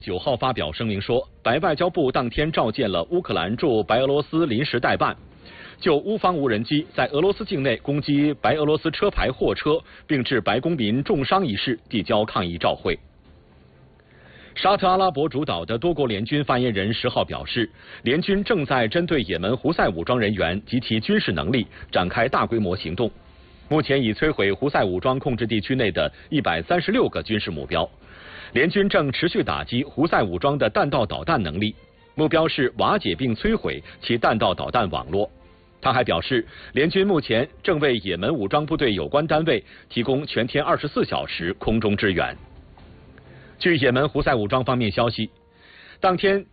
9号发表声明说，白外交部当天召见了乌克兰驻白俄罗斯临时代办，就乌方无人机在俄罗斯境内攻击白俄罗斯车牌货车，并致白公民重伤一事递交抗议照会。沙特阿拉伯主导的多国联军发言人10号表示，联军正在针对也门胡塞武装人员及其军事能力展开大规模行动，目前已摧毁胡塞武装控制地区内的136个军事目标。联军正持续打击胡塞武装的弹道导弹能力，目标是瓦解并摧毁其弹道导弹网络。他还表示，联军目前正为也门武装部队有关单位提供全天24小时空中支援。据也门胡塞武装方面消息，当天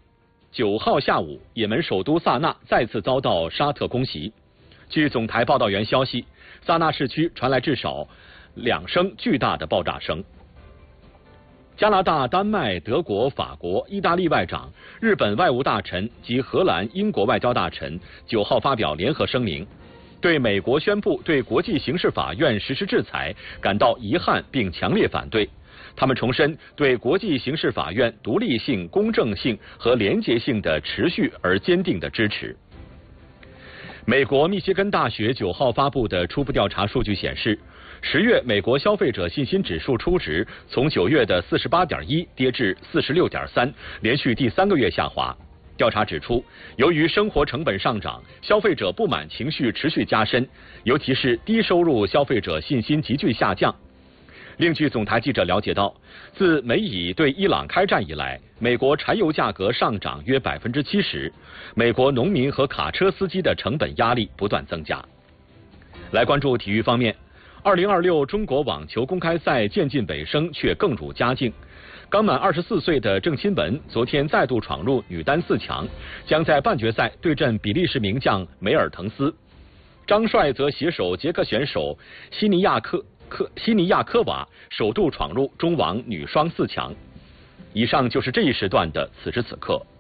9号下午，也门首都萨那再次遭到沙特空袭。据总台报道员消息，萨那市区传来至少2声巨大的爆炸声。加拿大、丹麦、德国、法国、意大利外长、日本外务大臣及荷兰、英国外交大臣9号发表联合声明，对美国宣布对国际刑事法院实施制裁感到遗憾并强烈反对。他们重申对国际刑事法院独立性、公正性和廉洁性的持续而坚定的支持。美国密歇根大学9号发布的初步调查数据显示，10月美国消费者信心指数初值从9月的48.1跌至46.3，连续第3个月下滑。调查指出，由于生活成本上涨，消费者不满情绪持续加深，尤其是低收入消费者信心急剧下降。另据总台记者了解到，自美以对伊朗开战以来，美国柴油价格上涨约70%，美国农民和卡车司机的成本压力不断增加。来关注体育方面，2026中国网球公开赛渐进尾声，却更入佳境。刚满24岁的郑钦文昨天再度闯入女单4强，将在半决赛对阵比利时名将梅尔滕斯。张帅则携手捷克选手西尼亚科娃首度闯入中网女双4强。以上就是这一时段的此时此刻。